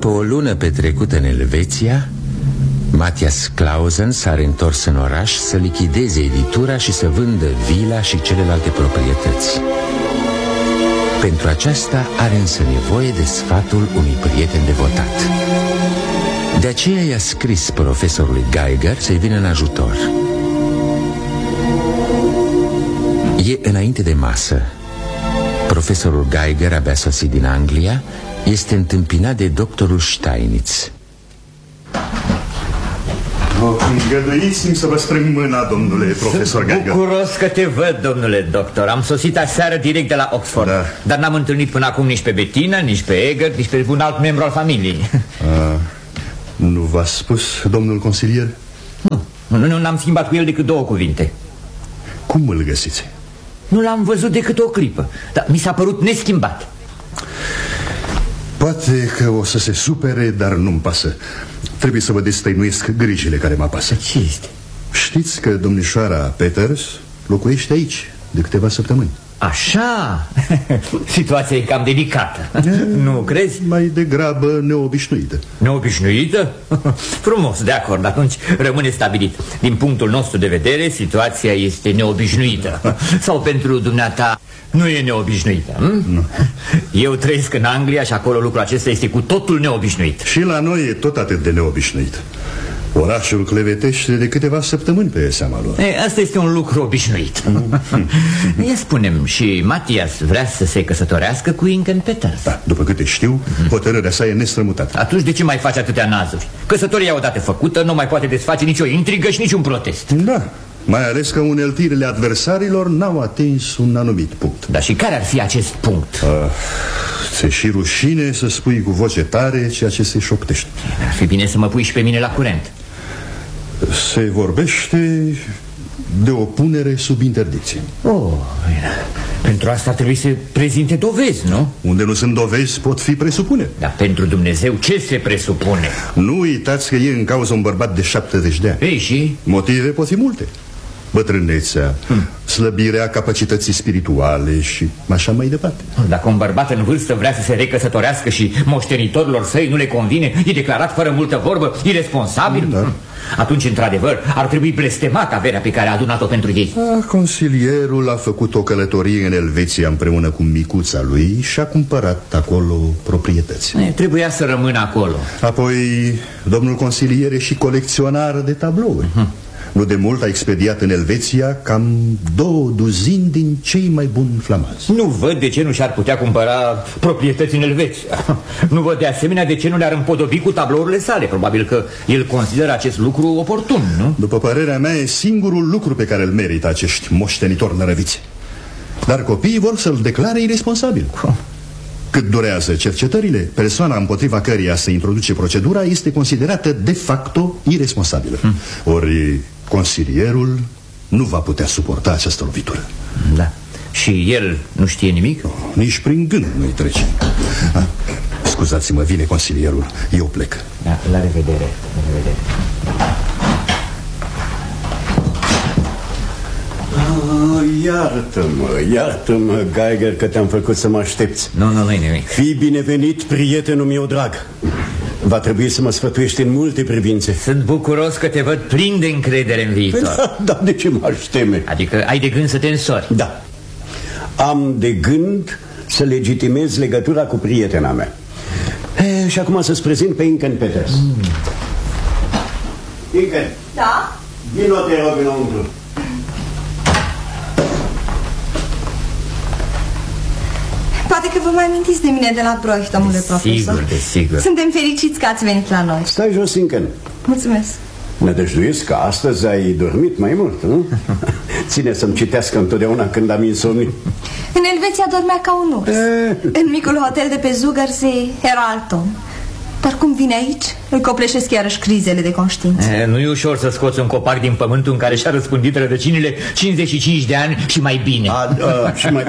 După o lună petrecută în Elveția, Matthias Clausen s-a reîntors în oraș să lichideze editura și să vândă vila și celelalte proprietăți. Pentru aceasta are însă nevoie de sfatul unui prieten devotat. De aceea i-a scris profesorului Geiger să-i vină în ajutor. E înainte de masă. Profesorul Geiger, abia sosit din Anglia, este întâmpinat de doctorul Steinitz. Îngăduiți-mi să vă strâng mâna, domnule profesor Geiger. Bucuros că te văd, domnule doctor. Am sosit aseară direct de la Oxford, dar n-am întâlnit până acum nici pe Bettina, nici pe Eger, nici pe un alt membru al familiei. Nu v-a spus domnul consilier? Nu, n-am schimbat cu el decât 2 cuvinte. Cum îl găsiți? Nu l-am văzut decât o clipă, dar mi s-a părut neschimbat. Poate că o să se supere, dar nu-mi pasă. Trebuie să vă destăinuiesc grijile care mă apasă. Ce este? Știți că domnișoara Peters locuiește aici de câteva săptămâni. Așa? Situația e cam delicată. Nu crezi? Mai degrabă neobișnuită. Neobișnuită? Frumos, de acord, atunci rămâne stabilit. Din punctul nostru de vedere, situația este neobișnuită. Sau pentru dumneata nu e neobișnuită. Nu. Eu trăiesc în Anglia și acolo lucrul acesta este cu totul neobișnuit. Și la noi e tot atât de neobișnuit. Orașul clevetește de câteva săptămâni pe seama lor. Asta este un lucru obișnuit. Ia spunem, și Matthias vrea să se căsătorească cu Inken Peters. Da, după câte știu, hotărârea sa e nestrămutată. Atunci de ce mai face atâtea nazuri? Căsătoria odată făcută nu mai poate desface nicio intrigă și niciun protest. Da, mai ales că uneltirile adversarilor n-au atins un anumit punct. Dar și care ar fi acest punct? Ți-e și rușine să spui cu voce tare ceea ce se șoptește. Ar fi bine să mă pui și pe mine la curent. Se vorbește de o punere sub interdicție. Pentru asta trebuie să prezinte dovezi, nu? Unde nu sunt dovezi pot fi presupuneri. Dar pentru Dumnezeu ce se presupune? Nu uitați că e în cauză un bărbat de 70 de ani. Ei, și? Motive pot fi multe. Bătrânețea, slăbirea capacității spirituale și așa mai departe. Dacă un bărbat în vârstă vrea să se recăsătorească și moștenitorilor săi nu le convine, e declarat fără multă vorbă iresponsabil? Da. Atunci, într-adevăr, ar trebui blestemat averea pe care a adunat-o pentru ei. Consilierul a făcut o călătorie în Elveția împreună cu micuța lui și a cumpărat acolo proprietăți. Trebuia să rămână acolo. Apoi, domnul consilier e și colecționar de tablouri. Nu de mult a expediat în Elveția cam 2 duzini din cei mai buni flamazi. Nu văd de ce nu și-ar putea cumpăra proprietăți în Elveția. Nu văd de asemenea de ce nu le-ar împodobi cu tablourile sale. Probabil că el consideră acest lucru oportun, nu? După părerea mea, e singurul lucru pe care îl merită acești moștenitori nărăviți. Dar copiii vor să-l declare iresponsabil. Cât durează cercetările, persoana împotriva căreia se introduce procedura este considerată de facto iresponsabilă. Ori consilierul nu va putea suporta această lovitură. Da. Și el nu știe nimic? Nici prin gând nu-i trece. Scuzați-mă, vine consilierul. Eu plec. Da, la revedere. La revedere. Iartă-mă, Geiger, că te-am făcut să mă aștepți. Nu-i nimic. Fii binevenit, prietenul meu drag. Va trebui să mă sfătuiești în multe privințe. Sunt bucuros că te văd plin de încredere în viitor. Da, de ce m-aș teme? Adică ai de gând să te însori? Da. Am de gând să legitimez legătura cu prietena mea. Și acum să-ți prezint pe Inken Peters. Inken. Da? Vino, te rog, înăuntru. Poate că vă mai amintiți de mine de la Broich, domnule profesor. Desigur. Suntem fericiți că ați venit la noi. Stai jos, Inken. Mulțumesc. Nădăjduiesc că astăzi ai dormit mai mult, nu? Ține să-mi citească întotdeauna când am insomnii. În Elveția dormea ca un urs. În micul hotel de pe Zugersee era alt om. Dar cum vine aici, îl copleșesc iarăși crizele de conștiință. Nu e ușor să scoți un copac din pământul în care și-a răspândit rădăcinile 55 de ani și mai bine. Și mai...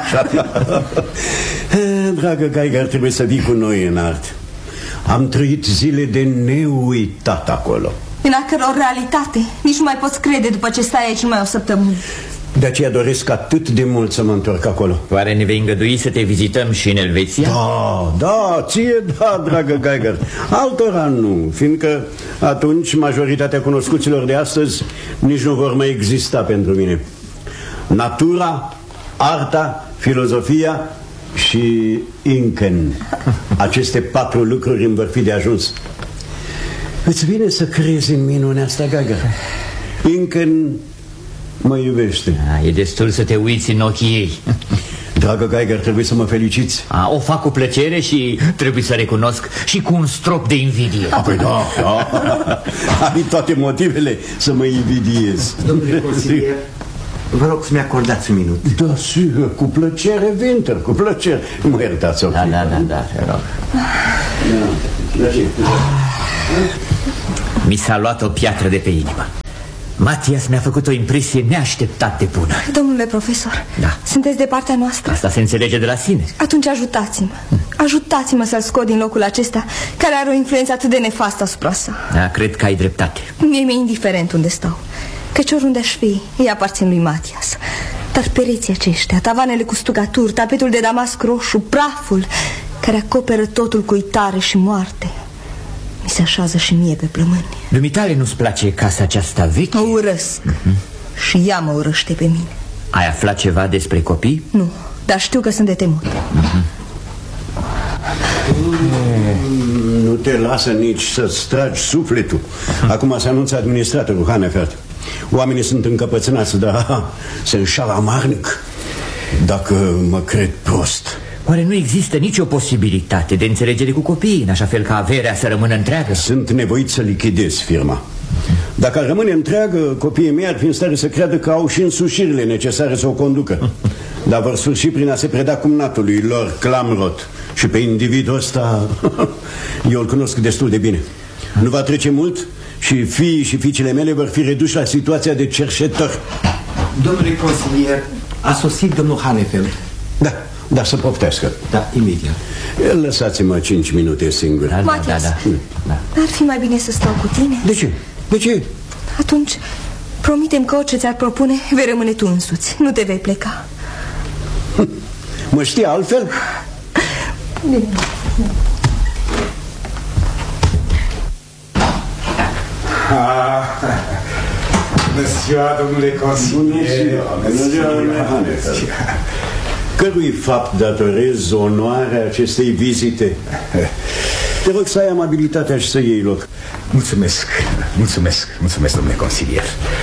Dragă Geiger, trebuie să vii cu noi în art. Am trăit zile de neuitat acolo. În a căror realitate nici nu mai poți crede după ce stai aici numai o săptămână. De aceea doresc atât de mult să mă întorc acolo. Oare ne vei îngădui să te vizităm și în Elveția? Da, ție da, dragă Geiger. Altora nu, fiindcă atunci majoritatea cunoscuților de astăzi nici nu vor mai exista pentru mine. Natura, arta, filozofia și Inken. Aceste 4 lucruri îmi vor fi de ajuns. Îți vine să crezi în minunea asta, Geiger? Inken mă iubește. E destul să te uiți în ochii ei. Dragă Geiger, trebuie să mă feliciți. O fac cu plăcere și trebuie să recunosc și cu un strop de invidie. Păi da. Ai toate motivele să mă invidiez. Domnule consilier, vă rog să-mi acordați un minut. Da, sigur, cu plăcere, Winter, cu plăcere. Mă iertați, ok? Da, te rog. Mi s-a luat o piatră de pe inimă. Matias mi-a făcut o impresie neașteptat de bună. Domnule profesor, da. Sunteți de partea noastră? Asta se înțelege de la sine. Atunci ajutați-mă. Ajutați-mă să-l scot din locul acesta, care are o influență atât de nefastă asupra sa. Cred că ai dreptate. Mie mi-e indiferent unde stau, căci oriunde aș fi, ei aparțin lui Matias. Dar pereții aceștia, tavanele cu stugaturi, tapetul de damasc roșu, praful care acoperă totul cu uitare și moarte, mi se așează și mie pe plămâni. Dumitale nu-ți place casa aceasta veche? O urăsc. Și ea mă urăște pe mine. Ai aflat ceva despre copii? Nu, dar știu că sunt de temut. Nu te lasă nici să-ți tragi sufletul. Acum se anunță administratorul Hanefeld. Oamenii sunt încăpățânați, dar se înșală amarnic. Dacă mă cred prost. Oare nu există nicio posibilitate de înțelegere cu copiii, în așa fel ca averea să rămână întreagă? Sunt nevoit să lichidez firma. Dacă ar rămâne întreagă, copiii mei ar fi în stare să creadă că au și însușirile necesare să o conducă. Dar vor sfârși prin a se preda cumnatului lor, Klamroth. Și pe individul ăsta eu îl cunosc destul de bine. Nu va trece mult și fiii și fiicele mele vor fi reduși la situația de cerșetori. Domnule consilier, a sosit domnul Hanefeld. Da, să poftească. Da, imediat. Lăsați-mă 5 minute singur. Matias, ar fi mai bine să stau cu tine? De ce? Atunci, promitem că orice ți-ar propune, vei rămâne tu însuți. Nu te vei pleca. Mă știi altfel? Bine. Bună ziua, domnule consilier. Bună ziua, domnule Hanefeld. Cărui fapt datorez onoarea acestei vizite? Te rog să ai amabilitatea și să iei loc. Mulțumesc, domnule consilier.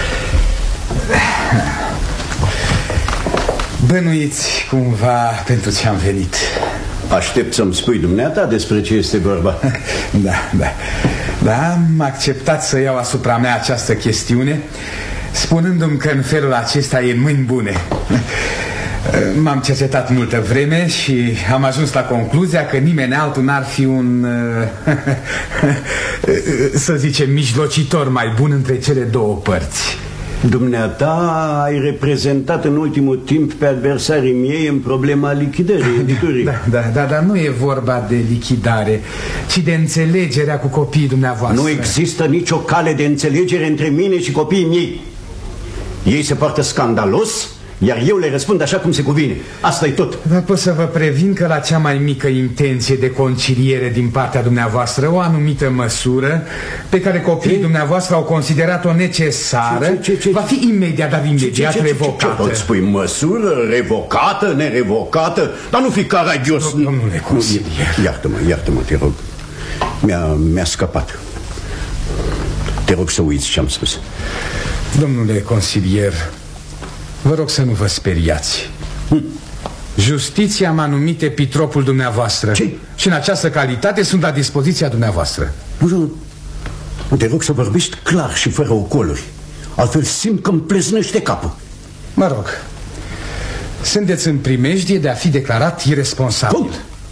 Bănuiți cumva pentru ce am venit. Aștept să-mi spui dumneata despre ce este vorba. Da, am acceptat să iau asupra mea această chestiune, spunându-mi că în felul acesta e în mâini bune. M-am cercetat multă vreme și am ajuns la concluzia că nimeni altul n-ar fi un, să zicem, mijlocitor mai bun între cele două părți. Dumneata ai reprezentat în ultimul timp pe adversarii miei în problema lichidării editurii. Dar nu e vorba de lichidare, ci de înțelegerea cu copiii dumneavoastră. Nu există nicio cale de înțelegere între mine și copiii miei. Ei se poartă scandalos, iar eu le răspund așa cum se cuvine. Asta e tot. Dar pot să vă previn că la cea mai mică intenție de conciliere din partea dumneavoastră, o anumită măsură pe care copiii dumneavoastră au considerat-o necesară, va fi imediat, dar imediat revocată. Îți spui măsură, revocată, nerevocată? Dar nu fi caragios. Domnule consilier. Iartă-mă, te rog. Mi-a scăpat. Te rog să uiți ce am spus. Domnule consilier, vă rog să nu vă speriați. Justiția m-a numit epitropul dumneavoastră. Ce? Și în această calitate sunt la dispoziția dumneavoastră. Te rog să vorbești clar și fără ocoluri. Altfel simt că îmi pleznește capul. Mă rog, sunteți în primejdie de a fi declarat iresponsabil.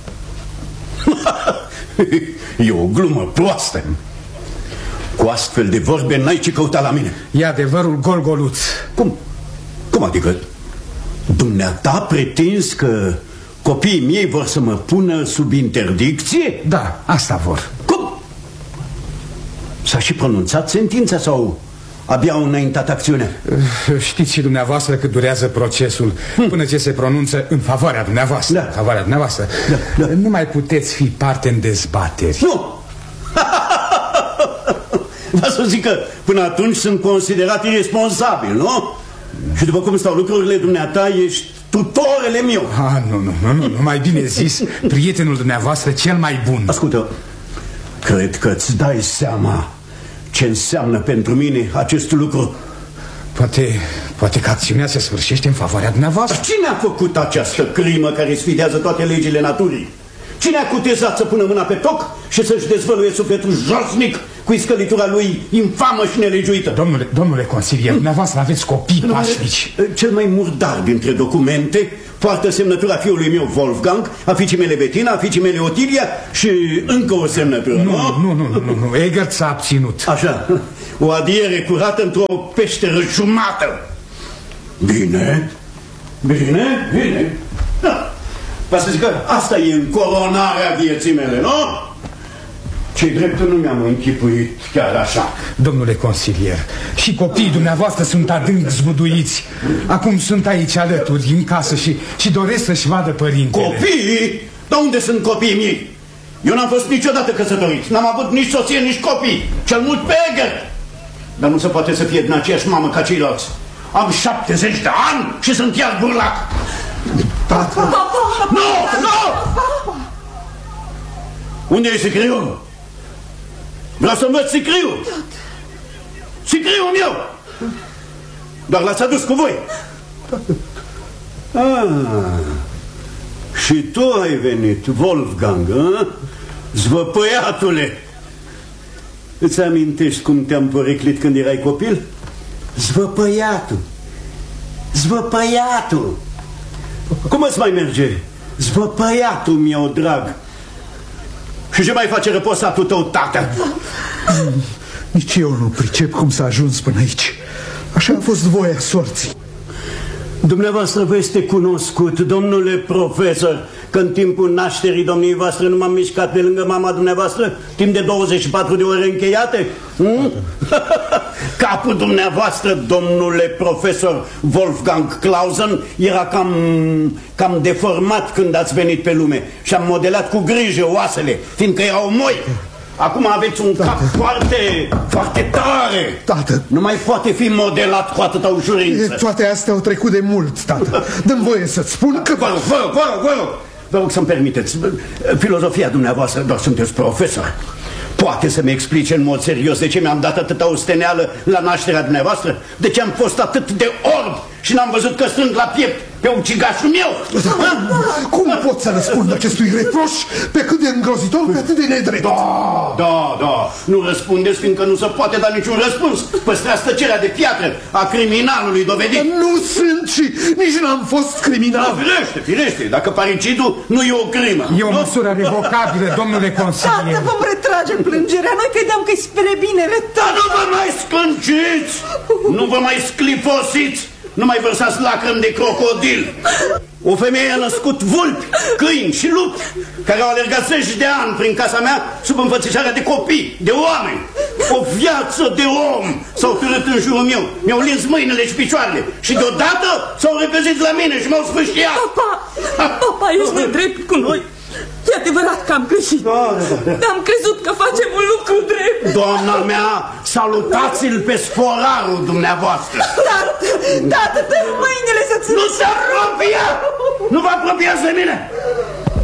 E o glumă proastă. Cu astfel de vorbe n-ai ce căuta la mine. E adevărul gol-goluț. Cum adică? Dumneata pretinzi că copiii miei vor să mă pună sub interdicție? Da, asta vor. Cum? S-a și pronunțat sentința sau Abia au înaintat acțiunea. Știți și dumneavoastră cât durează procesul până ce se pronunță în favoarea dumneavoastră. Da. În favoarea dumneavoastră. Da. Nu mai puteți fi parte în dezbateri. Nu! Vă să zic că până atunci sunt considerat irresponsabil, nu? Și după cum stau lucrurile, dumneata ești tutorele meu. Nu, mai bine zis, prietenul dumneavoastră cel mai bun. Ascultă, cred că îți dai seama ce înseamnă pentru mine acest lucru. Poate că acțiunea se sfârșește în favoarea dumneavoastră. Cine a făcut această crimă care sfidează toate legile naturii? Cine a cutezat să pună mâna pe toc și să-și dezvăluie sufletul josnic cu iscălitura lui infamă și nelegiuită? Domnule consilier, dumneavoastră aveți copii pașnici. Cel mai murdar dintre documente poartă semnătura fiului meu Wolfgang, a fiicii mele Bettina, a fiicii mele Otilia și încă o semnătură. Nu, Egert s-a abținut. Așa, o adiere curată într-o peșteră jumată. Bine. Da. Vă să zic că asta e încoronarea vieții mele, nu? Ce-i dreptul nu mi-am închipuit chiar așa. Domnule consilier, și copiii dumneavoastră sunt adânc zguduiți. Acum sunt aici alături, în casă și doresc să-și vadă părintele. Copii? Dar unde sunt copiii mei? Eu n-am fost niciodată căsătorit. N-am avut nici soție, nici copii. Cel mult pe Egert. Dar nu se poate să fie din aceeași mamă ca ceilalți. Am 70 de ani și sunt iar burlac. Tata! Nu! Unde e sicriul? Vreau să învăț sicriul. Sicriul meu! Doar l-ați adus cu voi. Și tu ai venit, Wolfgang, zvăpăiatule. Îți amintești cum te-am poreclit când erai copil? Zvăpăiatul. Cum îți mai merge? Zvăpăiatul meu drag. Și ce mai face răposatul tău, tată? Nici eu nu pricep cum s-a ajuns până aici. Așa a fost voia sorții. Dumneavoastră vă este cunoscut, domnule profesor, că în timpul nașterii domniei voastre nu m-am mișcat pe lângă mama dumneavoastră timp de 24 de ore încheiate? Capul dumneavoastră, domnule profesor Wolfgang Clausen, era cam deformat când ați venit pe lume și am modelat cu grijă oasele, fiindcă erau moi. Acum aveți un cap foarte, foarte tare. Tată, nu mai poate fi modelat cu atâta ușurință. Toate astea au trecut de mult, tată. Dă-mi voie să-ți spun că... Vă rog să-mi permiteți. Filozofia dumneavoastră, doar sunteți profesor. Poate să-mi explice în mod serios de ce mi-am dat atâta osteneală la nașterea dumneavoastră? De ce am fost atât de orb și n-am văzut că strâng la piept pe ucigașul meu? Cum pot să răspund acestui reproș pe cât de îngrozitor, pe atât de nedrept? Da. Nu răspundeți, fiindcă nu se poate da niciun răspuns. Păstrați tăcerea de piatră a criminalului dovedit. Nu sunt și nici n-am fost criminal. Firește. Dacă paricidul nu e o crimă. E o măsură revocabilă, domnule consilier. Tată, vom retrage plângerea. Noi credeam că-i spre binele tău. Nu vă mai scânciți! Nu vă mai sclifosiți! Nu mai vărsați lacrimi de crocodil. O femeie a născut vulpi, câini și lupi care au alergat zeci de ani prin casa mea sub înfățișarea de copii, de oameni. O viață de om s-au târât în jurul meu. Mi-au lins mâinile și picioarele și deodată s-au repezit la mine și m-au sfâșiat. Papa, ești nedrept cu noi. E adevărat că am greșit. Dar am crezut că facem un lucru drept. Doamna mea, salutați-l pe sforarul dumneavoastră. Tată, dă mâinile să-ți... Nu se apropia! Nu vă apropiați de mine!